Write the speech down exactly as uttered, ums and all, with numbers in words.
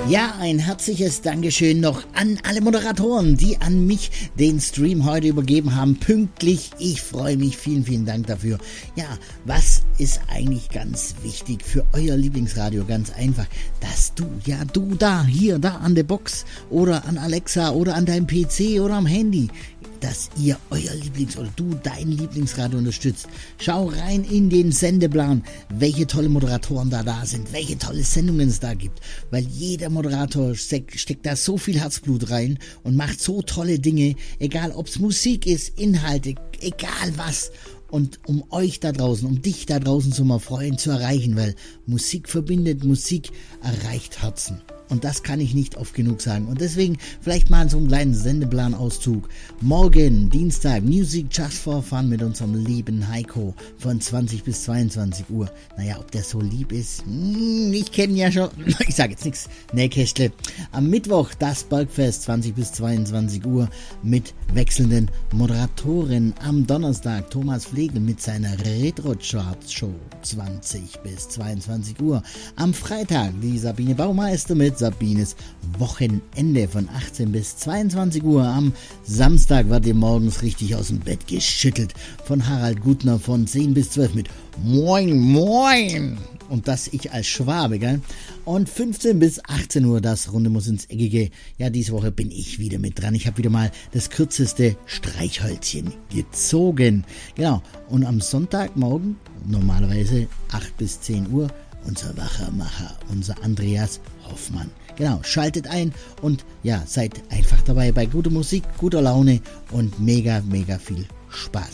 Ja, ein herzliches Dankeschön noch an alle Moderatoren, die an mich den Stream heute übergeben haben. Pünktlich. Ich freue mich. Vielen, vielen Dank dafür. Ja, was ist eigentlich ganz wichtig für euer Lieblingsradio? Ganz einfach, dass du, ja du da, hier, da an der Box oder an Alexa oder an deinem P C oder am Handy, dass ihr euer Lieblings- oder du dein Lieblingsradio unterstützt. Schau rein in den Sendeplan, welche tolle Moderatoren da da sind, welche tolle Sendungen es da gibt, weil jeder Moderator steck, steckt da so viel Herzblut rein und macht so tolle Dinge, egal ob es Musik ist, Inhalte, egal was. Und um euch da draußen, um dich da draußen zu mal freuen, zu erreichen, weil Musik verbindet, Musik erreicht Herzen. Und das kann ich nicht oft genug sagen. Und deswegen vielleicht mal so einen kleinen Sendeplana-Auszug. Morgen, Dienstag, Music Just for Fun mit unserem lieben Heiko von zwanzig bis zweiundzwanzig Uhr. Naja, ob der so lieb ist, hm, ich kenne ihn ja schon. Ich sage jetzt nichts. Nähkästle. Am Mittwoch das Bergfest, zwanzig bis zweiundzwanzig Uhr mit wechselnden Moderatoren. Am Donnerstag Thomas Flegel mit seiner Retro-Charts-Show, zwanzig bis zweiundzwanzig Uhr. Am Freitag die Sabine Baumeister mit Sabines Wochenende von achtzehn bis zweiundzwanzig Uhr. Am Samstag wird ihr morgens richtig aus dem Bett geschüttelt von Harald Gutner von zehn bis zwölf mit Moin Moin. Und das ich als Schwabe, gell? Und fünfzehn bis achtzehn Uhr das Runde muss ins Eckige. Ja, diese Woche bin ich wieder mit dran. Ich habe wieder mal das kürzeste Streichhölzchen gezogen. Genau. Und am Sonntagmorgen, normalerweise acht bis zehn Uhr, unser Wachermacher, unser Andreas Hoffmann. Genau, schaltet ein und ja, seid einfach dabei bei guter Musik, guter Laune und mega, mega viel Spaß.